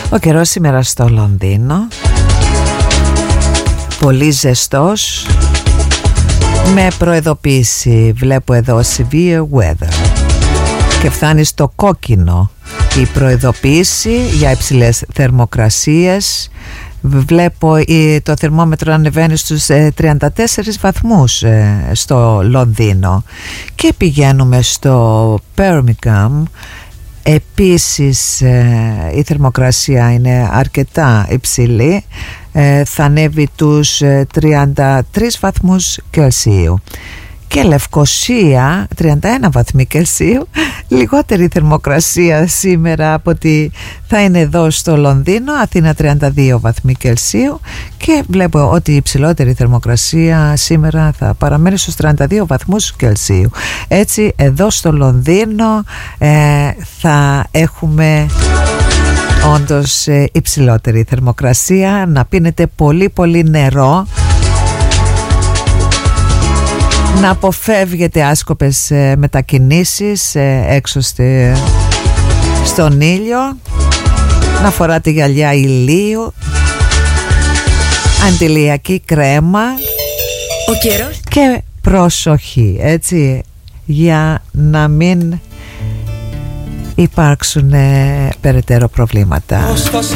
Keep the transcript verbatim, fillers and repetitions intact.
Ο καιρός σήμερα στο Λονδίνο πολύ ζεστός, με προειδοποίηση, βλέπω εδώ severe weather, και φτάνει στο κόκκινο η προειδοποίηση για υψηλές θερμοκρασίες. Βλέπω το θερμόμετρο ανεβαίνει στους τριάντα τέσσερις βαθμούς στο Λονδίνο. Και πηγαίνουμε στο Birmingham. Επίσης η θερμοκρασία είναι αρκετά υψηλή, θα ανέβει τους τριάντα τρεις βαθμούς Κελσίου. Και Λευκοσία τριάντα ένα βαθμοί Κελσίου, λιγότερη θερμοκρασία σήμερα από ότι θα είναι εδώ στο Λονδίνο. Αθήνα τριάντα δύο βαθμοί Κελσίου, και βλέπω ότι η υψηλότερη θερμοκρασία σήμερα θα παραμένει στους τριάντα δύο βαθμούς Κελσίου. Έτσι εδώ στο Λονδίνο ε, θα έχουμε όντως ε, υψηλότερη θερμοκρασία. Να πίνετε πολύ πολύ νερό, να αποφεύγετε άσκοπες ε, μετακινήσεις ε, έξω στε, στον ήλιο, να φοράτε γυαλιά ηλίου, αντιλιακή κρέμα, ο καιρός, και προσοχή, έτσι, για να μην υπάρξουν ε, περαιτέρω προβλήματα.